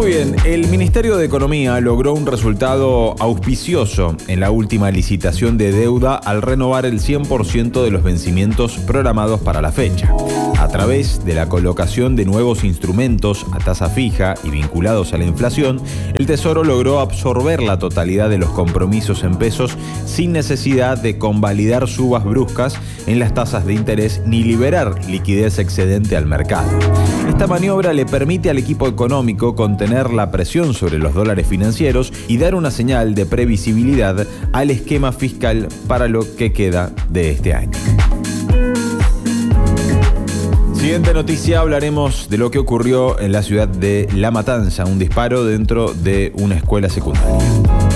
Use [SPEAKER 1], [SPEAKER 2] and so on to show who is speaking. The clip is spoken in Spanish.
[SPEAKER 1] Muy bien, el Ministerio de Economía logró un resultado auspicioso en la última licitación de deuda al renovar el 100% de los vencimientos programados para la fecha. A través de la colocación de nuevos instrumentos a tasa fija y vinculados a la inflación, el Tesoro logró absorber la totalidad de los compromisos en pesos sin necesidad de convalidar subas bruscas en las tasas de interés ni liberar liquidez excedente al mercado. Esta maniobra le permite al equipo económico contener la presión sobre los dólares financieros y dar una señal de previsibilidad al esquema fiscal para lo que queda de este año. Siguiente noticia, hablaremos de lo que ocurrió en la ciudad de La Matanza, un disparo dentro de una escuela secundaria.